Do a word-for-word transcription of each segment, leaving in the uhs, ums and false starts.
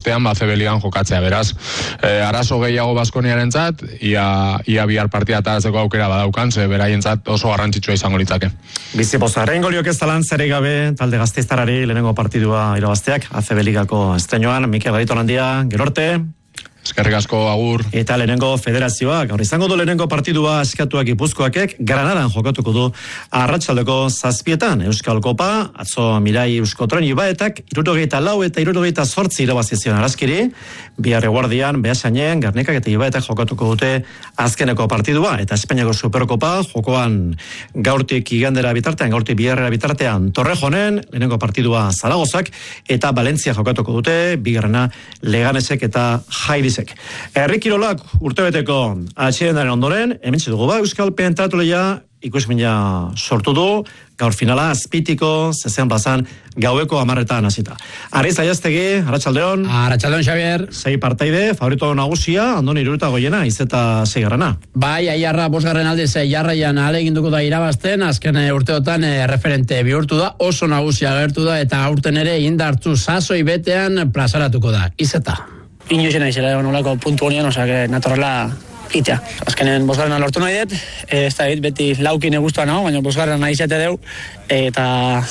ostean ba Zebelian jokatzea, beraz. E, arazo gehiago Baskoniarentzat, ia ia bihar partida ataratzeko aukera badaukan, ze beraientzat oso garrantzitsua izango litzake. Bizipoza, Rengoliok ez talantzari gabe, talde Gasteiztarrari lehenengo partidua irabazteak, A C B Ligako estreinoan, Mikel Garitolandia, gero arte. Eskerrik asko, agur. Eta lehenengo federazioak, gaur izango du lehenengo partidua eskatuak Gipuzkoakek, Granadan jokatuko du arratsaldeko zazpietan, Euskal Kopa, atzo Mirai Euskotren Ibaetak, irurogeita lau eta irurogeita zortzi irabazizion araskiri, bihar eguardian, Beasainen, Garnikak eta Ibaetak jokatuko dute azkeneko partidua, eta Espainiako Superkopa, jokoan gaurtik igandera bitartean, gaurtik biharrera bitartean, Torrejonen, lehenengo partidua Zaragozak, eta Valentzia jokatuko dute, bigarrena Leganesek eta Jairizek. Herri kirolak urtebeteko atxedendaren ondoren, hemen dugu ba, Euskal Pentatloia ikusmina sortu du, gaur finala azpitiko, zezen plazan, gaueko amarretan hasita. Ariz Aiaztegi, Arratsaldeon. Arratsaldeon, Xavier. Sei partaide, favorito nagusia, Andoni Iruruta goiena, izeta seigarrena. Bai, Aiarra bosgarren aldiz jarraian ahaleginduko da irabazten, azken urteotan e, referente bihurtu da, oso nagusia agertu da, eta aurten ere indartzu sasoi betean plazaratuko da. Izeta. Inoizena izela egon olako puntu honian, osak, natorrela itea. Azkenen bosgarrena lortu nahi dut, ez da beti laukin eguztua nago, baina bosgarrena nahi zete deu, eta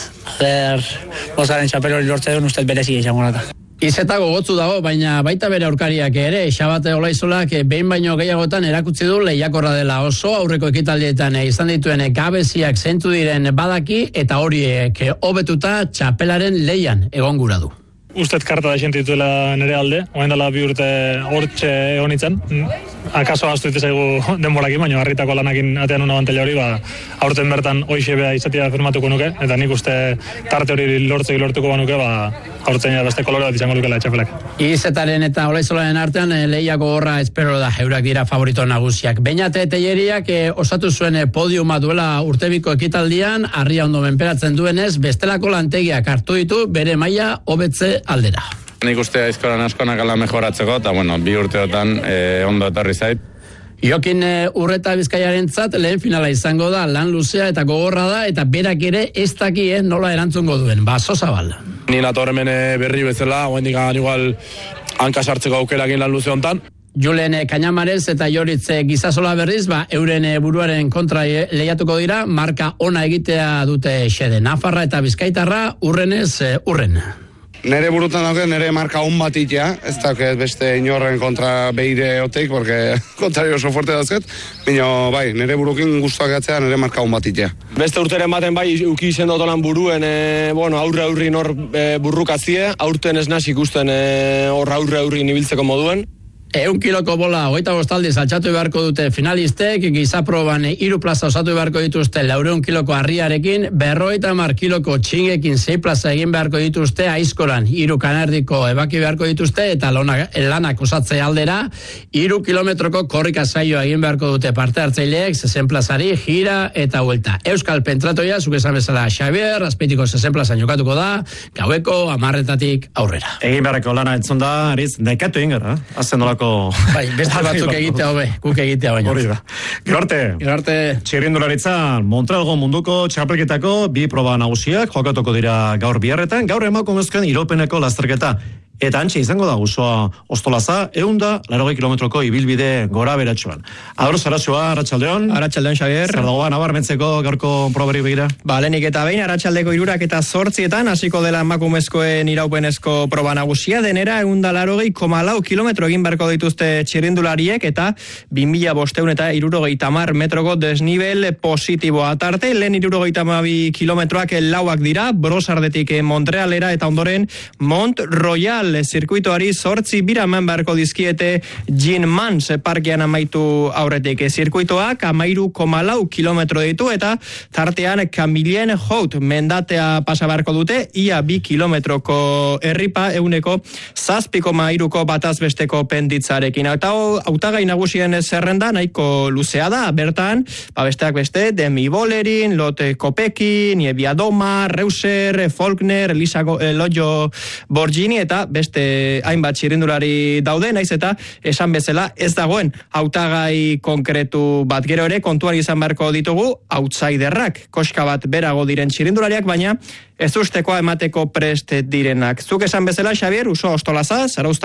zer bosgarren txapel hori lortze duen ustez berezia izango nata. Izeta gogotzu dago, baina baita bere aurkariak ere, Xabate Olaizolak behin baino gehiagotan erakutsi du lehiakorra dela oso, aurreko ekitaldietan izan dituen gabeziak zentu diren badaki, eta horiek hobetuta txapelaren leian egon gura du. Ustet karta da dituela nire alde, oain dela bi urte hortxe egon itzen. Akaso astu itezaigu denborakin, baina harritako lanakin atean una bantela hori, ba, aurten bertan hoixe beha izatea firmatuko nuke, eta nik uste tarte hori lortzeko lortuko banuke, ba, aurten ja beste kolore bat izango lukela etxapelak. Izetaren eta Olaizolaren artean lehiako gorra espero da, eurak dira favorito nagusiak. Beñate Telleriak eh, osatu zuen podiuma duela urtebiko ekitaldian, harria ondo menperatzen duenez, bestelako lantegiak hartu ditu bere maila hobetze aldera. Nik uste aizkoran askonak ala mejoratzeko, eta bueno, bi urteotan eh, ondo etorri zait. Jokin e, Urreta Bizkaiarentzat lehen finala izango da, lan luzea eta gogorra da, eta berak ere ez dakien nola erantzungo duen, Baso Zabal. Ni nator hemen berri bezala, oen digan igual hankasartzeko aukerakin lan luze hontan. Julen Kañamarez eta Joritz Gizasola berriz, ba, euren buruaren kontra lehiatuko dira, marka ona egitea dute xede. Nafarra eta Bizkaitarra urrenez urren. Nere burutan dauke, nere marka on bat itea, ez dauket beste inorren kontra behire oteik, porque kontrario oso fuerte dauzket, baina bai, nere burukin guztuak atzea, nere marka on bat itea. Beste urteren baten bai, uki izen dotonan buruen, e, bueno, aurre aurri nor e, burrukazie, aurten ez nazi ikusten e, hor aurre aurri nibiltzeko moduen. Eun kiloko bola, hogeita bostaldi saltxatu beharko dute finalistek, gizaproban hiru plaza osatu beharko dituzte laureun kiloko harriarekin, berroita mar kiloko txingekin sei plaza egin beharko dituzte, aizkoran hiru kanardiko ebaki beharko dituzte, eta lona, lanak osatze aldera, hiru kilometroko korrika saioa egin beharko dute parte hartzaileek, zezen plazari, gira eta huelta. Euskal Pentratoia, zuk esan bezala Xavier, azpeitiko zezen plaza jokatuko da, gaueko amarretatik aurrera. Egin beharreko lana entzun da, Ariz, nekatu ingara, azten dolako. Bai, beste batzuk egitea hobe, guk egitea baina. Hori da. Gero arte. Gero arte. Txirrindularitzan, Montralgo munduko txapelketako bi proba nagusiak jokatuko dira gaur biharretan, gaur emakumezkoen iropeneko lasterketa. Eta antxe izango da guzoa Ostolaza, eunda, larogei kilometroko ibilbide gora beratxoan. Adoro Sarasua, Arratsaldeon. Arratsaldeon, Xavier. Zer dagoa, nabarmentzeko gaurko probari begira? Ba, lehenik eta behin, arratsaldeko hirurak eta zortzietan, hasiko dela emakumezkoen iraupenezko proba nagusia, denera eunda larogei koma lau kilometro egin beharko dituzte txirrindulariek, eta bi mila bosteun eta irurogei tamar metroko desnivel positiboa tarte, lehen irurogei tamabi kilometroak lauak dira, Brosardetik Montrealera, eta ondoren Mont Royal zirkuitoari zortzi biraman beharko dizkiete Jean Mans parkean amaitu aurretik. Zirkuitoak amairu koma lau kilometro ditu eta tartean Camilien Hout mendatea pasa beharko dute, ia bi kilometroko herripa euneko zazpi koma iruko batazbesteko penditzarekin. Eta hautagai nagusien zerrenda nahiko luzea da, bertan, ba besteak beste, Demi Bolerin, Lotte Kopecky, Niebia Doma, Reuser, Faulkner, Lisa Lojo Borgini eta beste hainbat txirrindulari daude, naiz eta esan bezala ez dagoen hautagai konkretu bat. Gero ere kontuan izan beharko ditugu outsiderrak, koska bat berago diren txirrindulariak, baina ez ustekoa emateko prest direnak. Zuk esan bezala, Xavier, Uso Ostolaza, Zarauztar